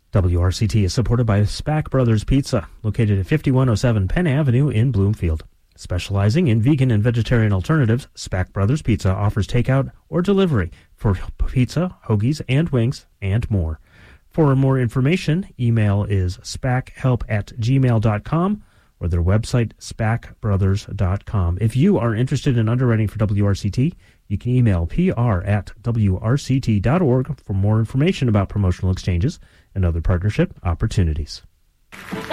WRCT is supported by SPAC Brothers Pizza, located at 5107 Penn Avenue in Bloomfield. Specializing in vegan and vegetarian alternatives, SPAC Brothers Pizza offers takeout or delivery for pizza, hoagies, and wings, and more. For more information, email is spachelp@gmail.com or their website, spacbrothers.com. If you are interested in underwriting for WRCT, you can email pr@wrct.org for more information about promotional exchanges and other partnership opportunities.